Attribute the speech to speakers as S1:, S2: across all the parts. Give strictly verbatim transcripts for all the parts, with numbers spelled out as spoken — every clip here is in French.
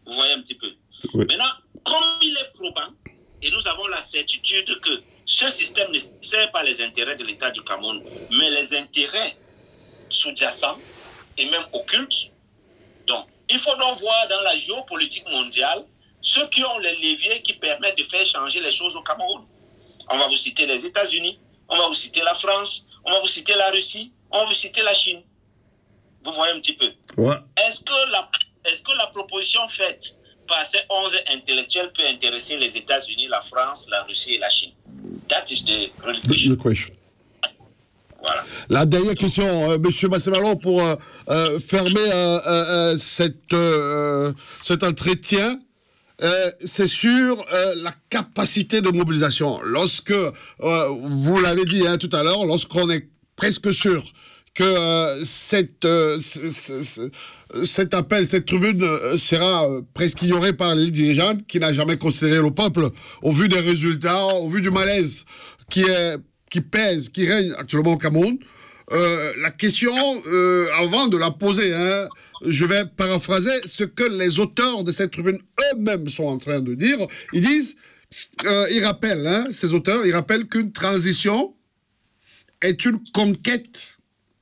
S1: Vous voyez un petit peu. Oui. Maintenant, comme il est probant, et nous avons la certitude que ce système ne sert pas les intérêts de l'État du Cameroun, mais les intérêts sous-jacents et même occultes. Donc, il faut donc voir dans la géopolitique mondiale ceux qui ont les leviers qui permettent de faire changer les choses au Cameroun. On va vous citer les États-Unis, on va vous citer la France, on va vous citer la Russie, on va vous citer la Chine. Vous voyez un petit peu.
S2: Ouais.
S1: Est-ce que la, est-ce que la proposition faite par ces onze intellectuels peut intéresser les États-Unis, la France, la Russie et la Chine? That is the real question.
S2: The question.
S1: Voilà.
S2: La dernière question, euh, M. Massémalon, pour euh, euh, fermer euh, euh, cette, euh, cet entretien, euh, c'est sur euh, la capacité de mobilisation. Lorsque, euh, vous l'avez dit hein, tout à l'heure, lorsqu'on est presque sûr que euh, cette, euh, c- c- c- cet appel, cette tribune euh, sera euh, presque ignorée par les dirigeants qui n'a jamais considéré le peuple, au vu des résultats, au vu du malaise qui est qui pèse, qui règne actuellement au Cameroun. Euh, la question, euh, avant de la poser, hein, je vais paraphraser ce que les auteurs de cette tribune eux-mêmes sont en train de dire. Ils disent, euh, ils rappellent, hein, ces auteurs, ils rappellent qu'une transition est une conquête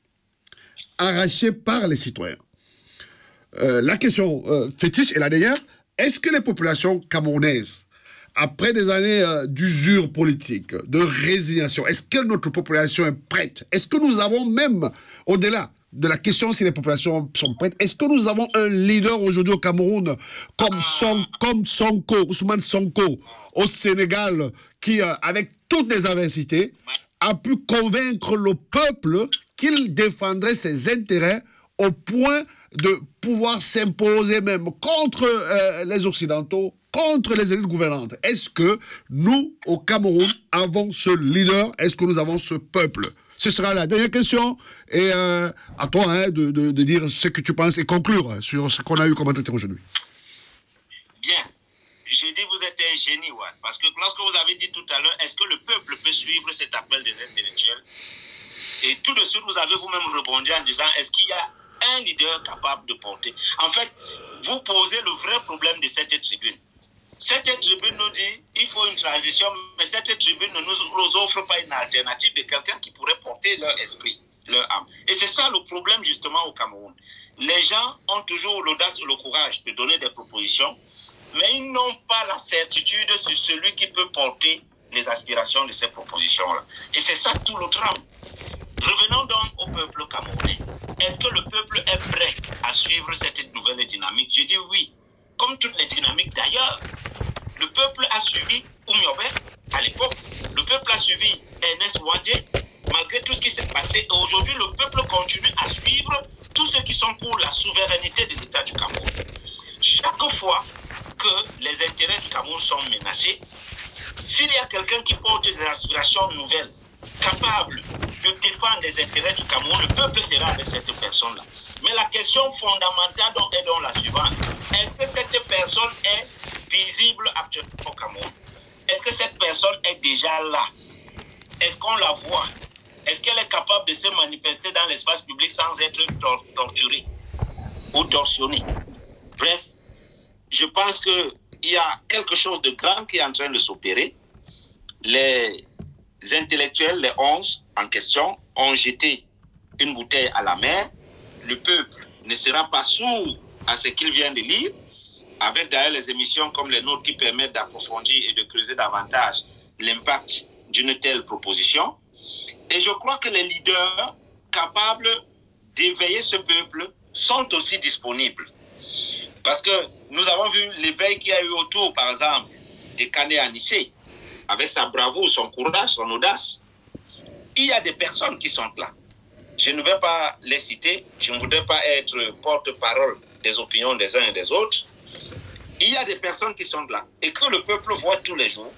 S2: arrachée par les citoyens. Euh, la question euh, fétiche est la dernière. Est-ce que les populations camerounaises, après des années euh, d'usure politique, de résignation, est-ce que notre population est prête? Est-ce que nous avons même, au-delà de la question si les populations sont prêtes, est-ce que nous avons un leader aujourd'hui au Cameroun comme, Son, comme Sonko, Ousmane Sonko, au Sénégal, qui, euh, avec toutes les adversités, a pu convaincre le peuple qu'il défendrait ses intérêts au point de pouvoir s'imposer même contre euh, les Occidentaux, contre les élites gouvernantes? Est-ce que nous, au Cameroun, avons ce leader? Est-ce que nous avons ce peuple? Ce sera la dernière question. Et euh, à toi hein, de, de, de dire ce que tu penses et conclure sur ce qu'on a eu comme entretien aujourd'hui.
S1: Bien. J'ai dit vous êtes un génie, ouais. Parce que lorsque vous avez dit tout à l'heure, est-ce que le peuple peut suivre cet appel des intellectuels? Et tout de suite, vous avez vous-même rebondi en disant, est-ce qu'il y a un leader capable de porter? En fait, vous posez le vrai problème de cette tribune. Cette tribune nous dit il faut une transition, mais cette tribune ne nous offre pas une alternative de quelqu'un qui pourrait porter leur esprit, leur âme. Et c'est ça le problème justement au Cameroun. Les gens ont toujours l'audace et le courage de donner des propositions, mais ils n'ont pas la certitude sur celui qui peut porter les aspirations de ces propositions-là. Et c'est ça tout le drame. Revenons donc au peuple camerounais. Est-ce que le peuple est prêt à suivre cette nouvelle dynamique? Je dis oui. Comme toutes les dynamiques d'ailleurs, le peuple a suivi Oumiobe à l'époque, le peuple a suivi Ernest Ouadé, malgré tout ce qui s'est passé. Et aujourd'hui, le peuple continue à suivre tous ceux qui sont pour la souveraineté de l'État du Cameroun. Chaque fois que les intérêts du Cameroun sont menacés, s'il y a quelqu'un qui porte des aspirations nouvelles, capable de défendre les intérêts du Cameroun, le peuple sera avec cette personne-là. Mais la question fondamentale donc est donc la suivante. Est-ce que cette personne est visible actuellement au Cameroun? Est-ce que cette personne est déjà là? Est-ce qu'on la voit? Est-ce qu'elle est capable de se manifester dans l'espace public sans être tor- torturée ou torsionnée? Bref, je pense qu'il y a quelque chose de grand qui est en train de s'opérer. Les intellectuels, les onze en question, ont jeté une bouteille à la mer. Le peuple ne sera pas sourd à ce qu'il vient de lire, avec d'ailleurs les émissions comme les nôtres qui permettent d'approfondir et de creuser davantage l'impact d'une telle proposition. Et je crois que les leaders capables d'éveiller ce peuple sont aussi disponibles. Parce que nous avons vu l'éveil qu'il y a eu autour, par exemple, de Kane Anissé, avec sa bravoure, son courage, son audace. Il y a des personnes qui sont là. Je ne vais pas les citer, je ne voudrais pas être porte-parole des opinions des uns et des autres. Il y a des personnes qui sont là et que le peuple voit tous les jours.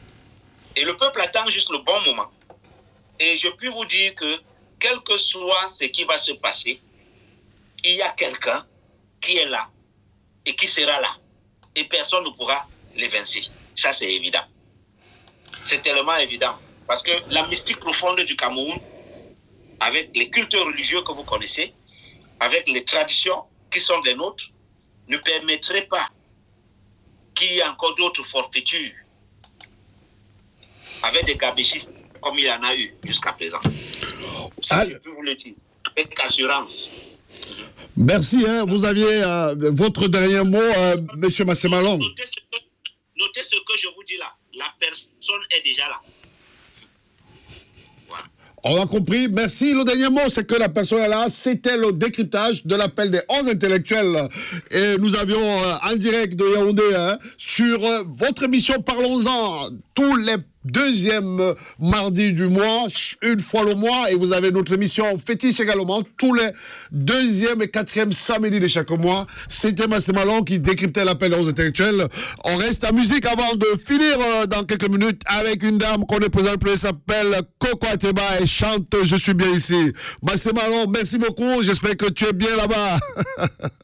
S1: Et le peuple attend juste le bon moment. Et je puis vous dire que, quel que soit ce qui va se passer, il y a quelqu'un qui est là et qui sera là. Et personne ne pourra l'évincer. Ça, c'est évident. C'est tellement évident. Parce que la mystique profonde du Cameroun, avec les cultes religieux que vous connaissez, avec les traditions qui sont les nôtres, ne permettrait pas qu'il y a encore d'autres forfaitures avec des gabéchistes, comme il y en a eu jusqu'à présent. Ça, ah. je peux vous le dire, avec assurance.
S2: Merci, hein, vous aviez euh, votre dernier mot, euh, M. Massémalong.
S1: Notez ce, que, notez ce que je vous dis là. La personne est déjà là. Voilà.
S2: On a compris. Merci. Le dernier mot, c'est que la personne est là. C'était le décryptage de l'appel des onze intellectuels. Et nous avions euh, en direct de Yaoundé hein, sur euh, votre émission Parlons-en tous les deuxième mardi du mois, une fois le mois, et vous avez notre émission fétiche également, tous les deuxième et quatrième samedi de chaque mois. C'était Massémalong qui décryptait l'appel aux intellectuels. On reste à musique avant de finir euh, dans quelques minutes avec une dame qu'on ne présente plus, elle s'appelle Coco Ateba et chante « Je suis bien ici ». Massémalong, merci beaucoup, j'espère que tu es bien là-bas.